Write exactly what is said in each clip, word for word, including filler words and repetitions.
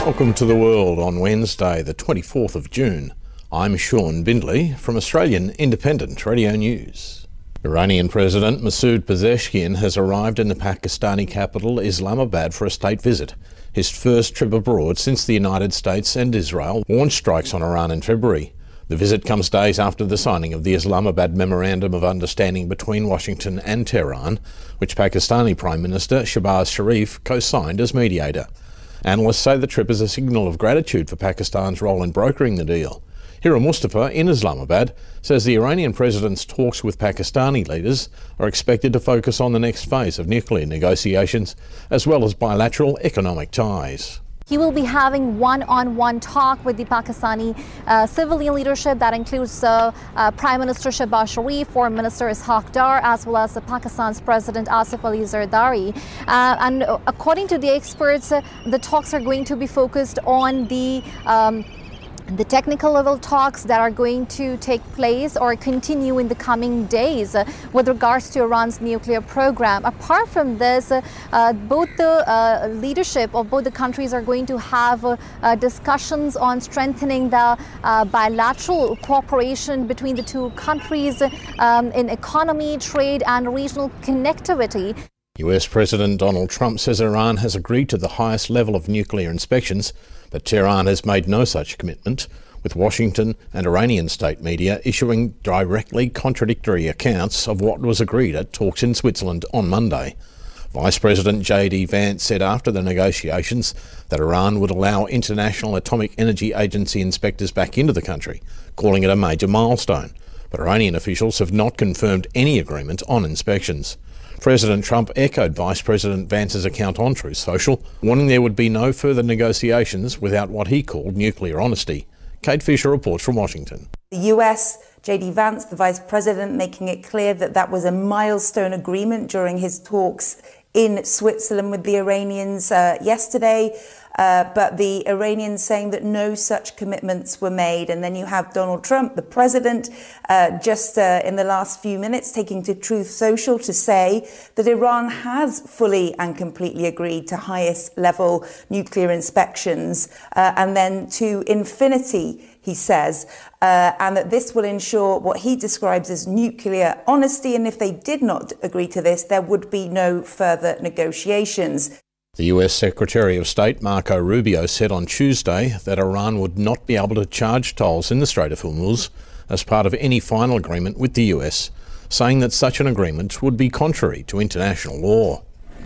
Welcome to The World on Wednesday, the twenty-fourth of June. I'm Sean Bindley from Australian Independent Radio News. Iranian President Masoud Pezeshkian has arrived in the Pakistani capital Islamabad for a state visit, his first trip abroad since the United States and Israel launched strikes on Iran in February. The visit comes days after the signing of the Islamabad Memorandum of Understanding between Washington and Tehran, which Pakistani Prime Minister Shehbaz Sharif co-signed as mediator. Analysts say the trip is a signal of gratitude for Pakistan's role in brokering the deal. Hira Mustafa in Islamabad says the Iranian president's talks with Pakistani leaders are expected to focus on the next phase of nuclear negotiations, as well as bilateral economic ties. He will be having one-on-one talk with the Pakistani uh, civilian leadership. That includes uh, uh, Prime Minister Shehbaz Sharif, Foreign Minister Ishaq Dar, as well as uh, Pakistan's President Asif Ali Zardari. Uh, and according to the experts, uh, the talks are going to be focused on the um, the technical level talks that are going to take place or continue in the coming days uh, with regards to Iran's nuclear program. Apart from this, uh, uh, both the uh, leadership of both the countries are going to have uh, uh, discussions on strengthening the uh, bilateral cooperation between the two countries um, in economy, trade and regional connectivity. U S President Donald Trump says Iran has agreed to the highest level of nuclear inspections, but Tehran has made no such commitment, with Washington and Iranian state media issuing directly contradictory accounts of what was agreed at talks in Switzerland on Monday. Vice President J D Vance said after the negotiations that Iran would allow International Atomic Energy Agency inspectors back into the country, calling it a major milestone. But Iranian officials have not confirmed any agreement on inspections. President Trump echoed Vice President Vance's account on Truth Social, warning there would be no further negotiations without what he called nuclear honesty. Kate Fisher reports from Washington. The U S, J D Vance, the Vice President, making it clear that that was a milestone agreement during his talks in Switzerland with the Iranians uh, yesterday. Uh, but the Iranians saying that no such commitments were made. And then you have Donald Trump, the president, uh, just uh, in the last few minutes taking to Truth Social to say that Iran has fully and completely agreed to highest level nuclear inspections uh, and then to infinity, he says, uh, and that this will ensure what he describes as nuclear honesty. And if they did not agree to this, there would be no further negotiations. The U S Secretary of State Marco Rubio said on Tuesday that Iran would not be able to charge tolls in the Strait of Hormuz as part of any final agreement with the U S, saying that such an agreement would be contrary to international law.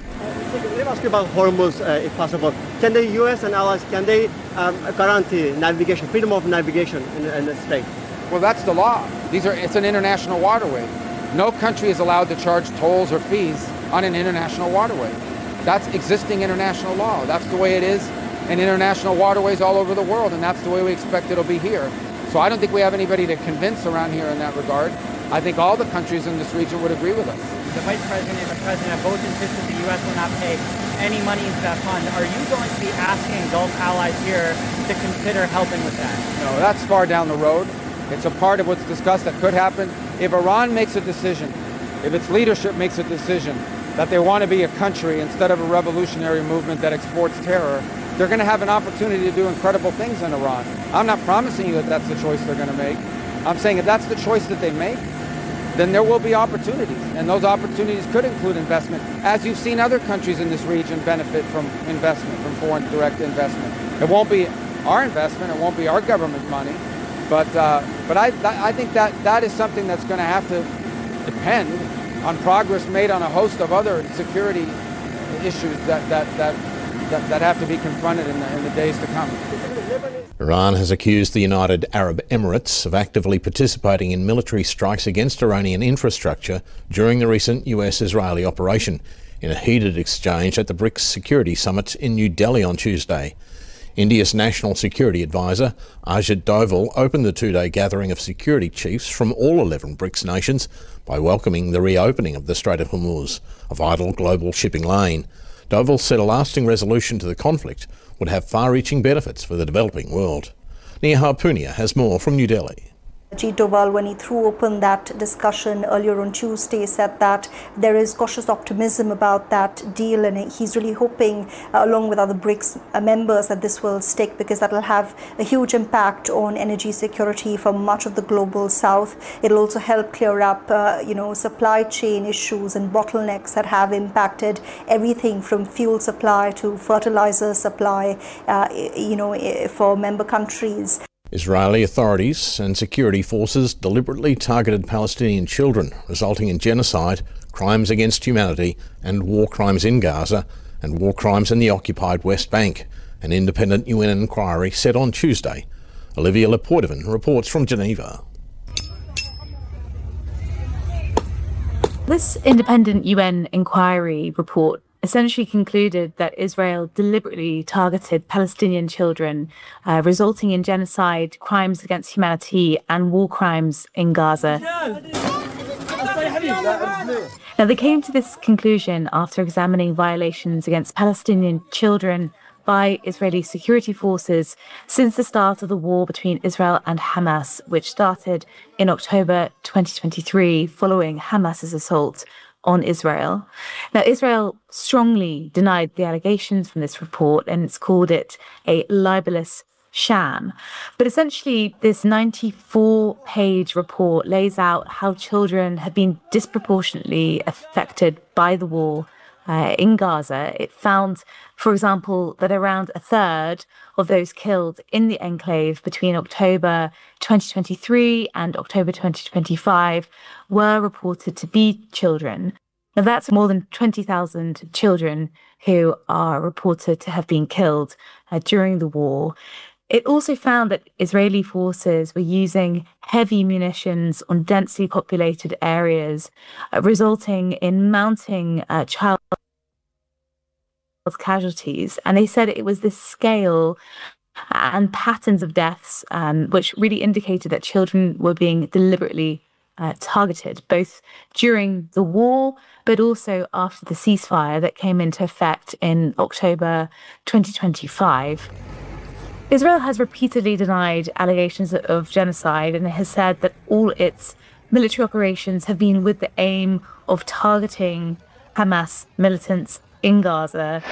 Let me ask you about Hormuz, uh, if possible. Can the U S and allies, can they um, guarantee navigation, freedom of navigation in, in the strait? Well, that's the law. These are, it's an international waterway. No country is allowed to charge tolls or fees on an international waterway. That's existing international law. That's the way it is in international waterways all over the world, and that's the way we expect it'll be here. So I don't think we have anybody to convince around here in that regard. I think all the countries in this region would agree with us. The Vice President and the President both insisted the U S will not pay any money into that fund. Are you going to be asking Gulf allies here to consider helping with that? No, that's far down the road. It's a part of what's discussed that could happen. If Iran makes a decision, if its leadership makes a decision that they want to be a country instead of a revolutionary movement that exports terror, they're going to have an opportunity to do incredible things in Iran. I'm not promising you that that's the choice they're going to make. I'm saying if that's the choice that they make, then there will be opportunities, and those opportunities could include investment, as you've seen other countries in this region benefit from investment, from foreign direct investment. It won't be our investment, it won't be our government money, but uh, but I I think that that is something that's going to have to depend on progress made on a host of other security issues that that that that, that have to be confronted in the, in the days to come. Iran has accused the United Arab Emirates of actively participating in military strikes against Iranian infrastructure during the recent U S-Israeli operation, in a heated exchange at the BRICS Security Summit in New Delhi on Tuesday. India's National Security Advisor, Ajit Doval, opened the two-day gathering of security chiefs from all eleven BRICS nations by welcoming the reopening of the Strait of Hormuz, a vital global shipping lane. Doval said a lasting resolution to the conflict would have far-reaching benefits for the developing world. Nia Harpunia has more from New Delhi. Ajit Doval, when he threw open that discussion earlier on Tuesday, said that there is cautious optimism about that deal, and he's really hoping, uh, along with other BRICS members, that this will stick, because that will have a huge impact on energy security for much of the global south. It'll also help clear up, uh, you know, supply chain issues and bottlenecks that have impacted everything from fuel supply to fertilizer supply, uh, you know, for member countries. Israeli authorities and security forces deliberately targeted Palestinian children, resulting in genocide, crimes against humanity and war crimes in Gaza and war crimes in the occupied West Bank, an independent U N inquiry said on Tuesday. Olivia Lepoitovan reports from Geneva. This independent U N inquiry report essentially concluded that Israel deliberately targeted Palestinian children, uh, resulting in genocide, crimes against humanity, and war crimes in Gaza. Now, they came to this conclusion after examining violations against Palestinian children by Israeli security forces since the start of the war between Israel and Hamas, which started in October twenty twenty-three following Hamas's assault on Israel. Now, Israel strongly denied the allegations from this report, and it's called it a libelous sham. But essentially, this ninety-four page report lays out how children have been disproportionately affected by the war uh, in Gaza. It found, for example, that around a third of those killed in the enclave between October twenty twenty-three and October twenty twenty-five were reported to be children. Now, that's more than twenty thousand children who are reported to have been killed uh, during the war. It also found that Israeli forces were using heavy munitions on densely populated areas, uh, resulting in mounting uh, child casualties. And they said it was this scale and patterns of deaths um, which really indicated that children were being deliberately uh, targeted, both during the war, but also after the ceasefire that came into effect in October twenty twenty-five. Israel has repeatedly denied allegations of genocide and has said that all its military operations have been with the aim of targeting Hamas militants in Gaza.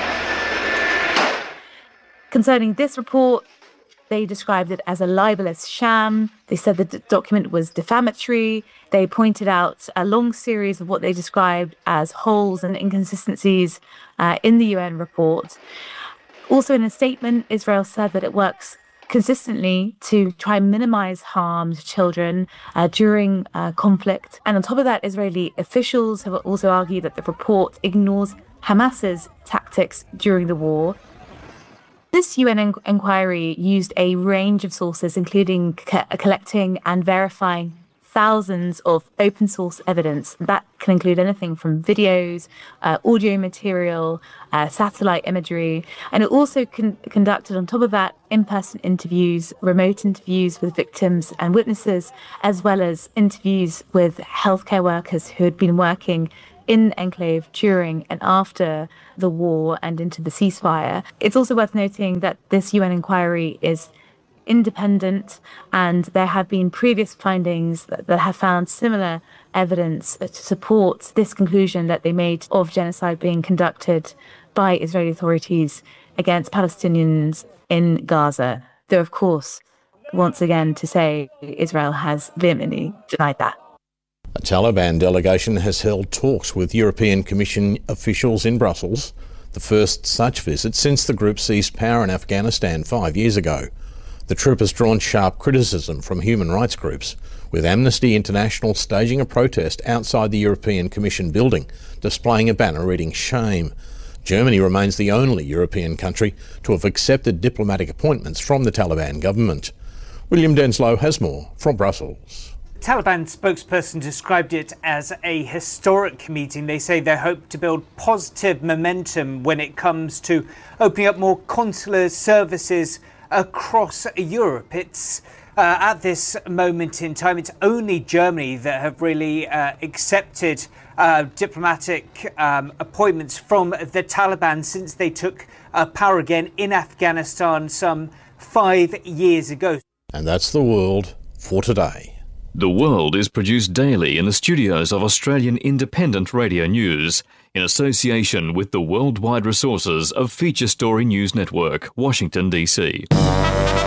Concerning this report, they described it as a libelous sham. They said the d- document was defamatory. They pointed out a long series of what they described as holes and inconsistencies uh, in the U N report. Also, in a statement, Israel said that it works consistently to try and minimize harm to children uh, during uh, conflict. And on top of that, Israeli officials have also argued that the report ignores Hamas's tactics during the war. This U N en- inquiry used a range of sources, including co- collecting and verifying thousands of open source evidence. That can include anything from videos, uh, audio material, uh, satellite imagery. And it also con- conducted, on top of that, in-person interviews, remote interviews with victims and witnesses, as well as interviews with healthcare workers who had been working in the enclave during and after the war and into the ceasefire. It's also worth noting that this U N inquiry is independent, and there have been previous findings that, that have found similar evidence to support this conclusion that they made of genocide being conducted by Israeli authorities against Palestinians in Gaza. Though, of course, once again, to say Israel has vehemently denied that. A Taliban delegation has held talks with European Commission officials in Brussels, the first such visit since the group seized power in Afghanistan five years ago. The trip has drawn sharp criticism from human rights groups, with Amnesty International staging a protest outside the European Commission building, displaying a banner reading "Shame." Germany remains the only European country to have accepted diplomatic appointments from the Taliban government. William Denslow has more from Brussels. Taliban spokesperson described it as a historic meeting. They say they hope to build positive momentum when it comes to opening up more consular services across Europe. It's uh, at this moment in time, it's only Germany that have really uh, accepted uh, diplomatic um, appointments from the Taliban since they took uh, power again in Afghanistan some five years ago. And that's the world for today. The World is produced daily in the studios of Australian Independent Radio News in association with the worldwide resources of Feature Story News Network, Washington, D C.